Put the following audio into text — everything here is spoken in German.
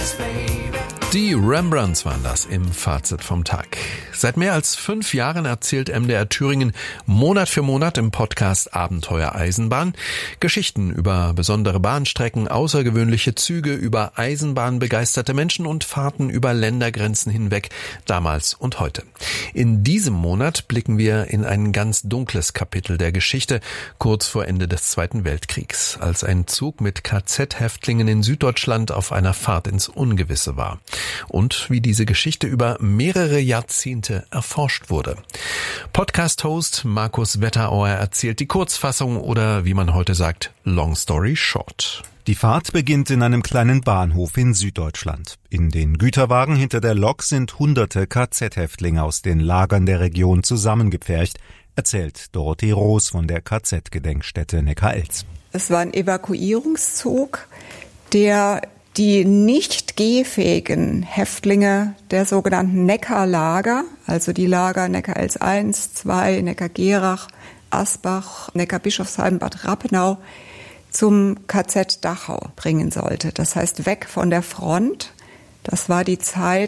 Die Rembrandts waren das im Fazit vom Tag. Seit mehr als 5 Jahren erzählt MDR Thüringen Monat für Monat im Podcast Abenteuer Eisenbahn Geschichten über besondere Bahnstrecken, außergewöhnliche Züge, über eisenbahnbegeisterte Menschen und Fahrten über Ländergrenzen hinweg, damals und heute. In diesem Monat blicken wir in ein ganz dunkles Kapitel der Geschichte, kurz vor Ende des Zweiten Weltkriegs, als ein Zug mit KZ-Häftlingen in Süddeutschland auf einer Fahrt ins Ungewisse war. Und wie diese Geschichte über mehrere Jahrzehnte erforscht wurde. Podcast-Host Markus Wetterauer erzählt die Kurzfassung oder, wie man heute sagt, Long Story Short. Die Fahrt beginnt in einem kleinen Bahnhof in Süddeutschland. In den Güterwagen hinter der Lok sind hunderte KZ-Häftlinge aus den Lagern der Region zusammengepfercht, erzählt Dorothee Roos von der KZ-Gedenkstätte Neckarelz. Es war ein Evakuierungszug, der die nicht gehfähigen Häftlinge der sogenannten Neckarlager, also die Lager Neckarelz 1, 2, Neckargerach, Asbach, Neckarbischofsheim, Bad Rappenau, zum KZ Dachau bringen sollte. Das heißt, weg von der Front. Das war die Zeit,